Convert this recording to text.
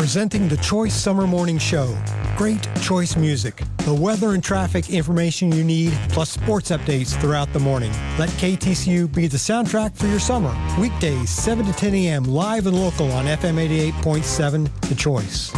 Presenting the Choice Summer Morning Show. Great choice music, the weather and traffic information you need, plus sports updates throughout the morning. Let KTCU be the soundtrack for your summer. Weekdays, 7 to 10 a.m., live and local on FM 88.7, The Choice.